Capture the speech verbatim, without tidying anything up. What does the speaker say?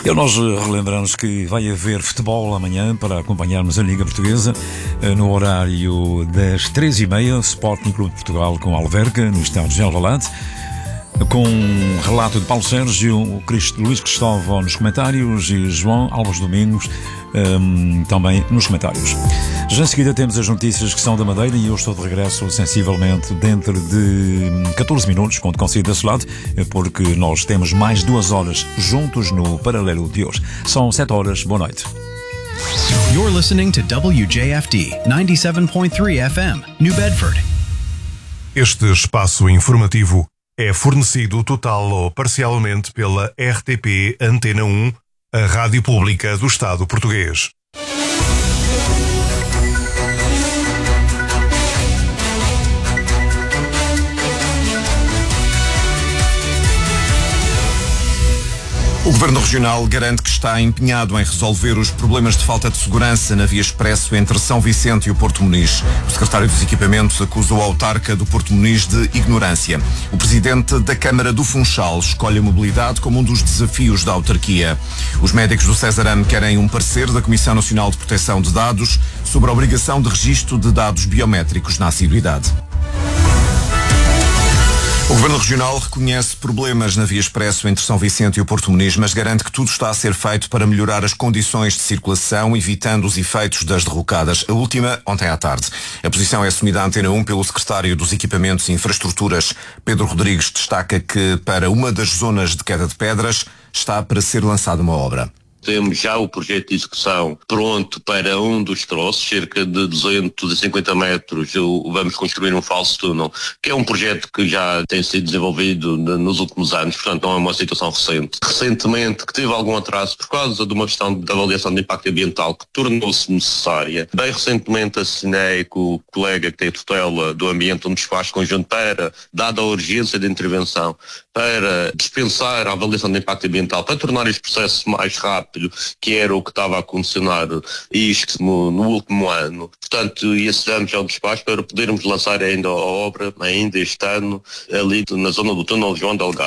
E nós relembramos que vai haver futebol amanhã para acompanharmos a Liga Portuguesa no horário das três e meia, Sporting Clube de Portugal com Alverca, no estádio de Alvalade, com um relato de Paulo Sérgio, o Luís Cristóvão nos comentários e João Alves Domingos um, também nos comentários. Já em seguida temos as notícias que são da Madeira e eu estou de regresso sensivelmente dentro de catorze minutos, quando consigo desse lado, porque nós temos mais duas horas juntos no Paralelo de hoje. São sete horas, boa noite. You're listening to W J F D ninety-seven point three F M, New Bedford. Este espaço informativo é fornecido total ou parcialmente pela R T P Antena um, a rádio pública do Estado português. O Governo Regional garante que está empenhado em resolver os problemas de falta de segurança na via expresso entre São Vicente e o Porto Muniz. O secretário dos Equipamentos acusa o autarca do Porto Muniz de ignorância. O presidente da Câmara do Funchal escolhe a mobilidade como um dos desafios da autarquia. Os médicos do Cesarame querem um parecer da Comissão Nacional de Proteção de Dados sobre a obrigação de registro de dados biométricos na assiduidade. O Governo Regional reconhece problemas na via expresso entre São Vicente e o Porto Muniz, mas garante que tudo está a ser feito para melhorar as condições de circulação, evitando os efeitos das derrocadas. A última, ontem à tarde. A posição é assumida à Antena um pelo secretário dos Equipamentos e Infraestruturas. Pedro Rodrigues destaca que para uma das zonas de queda de pedras está para ser lançada uma obra. Temos já o projeto de execução pronto para um dos troços, cerca de duzentos e cinquenta metros, vamos construir um falso túnel, que é um projeto que já tem sido desenvolvido nos últimos anos, portanto não é uma situação recente. Recentemente, que teve algum atraso por causa de uma questão de avaliação de impacto ambiental que tornou-se necessária. Bem recentemente assinei com o colega que tem a tutela do ambiente um despacho conjunto para, dada a urgência de intervenção, para dispensar a avaliação de impacto ambiental, para tornar este processo mais rápido, que era o que estava a condicionar isto no, no último ano. Portanto, e assinamos já o despacho para podermos lançar ainda a obra, ainda este ano, ali na zona do túnel João Delgado.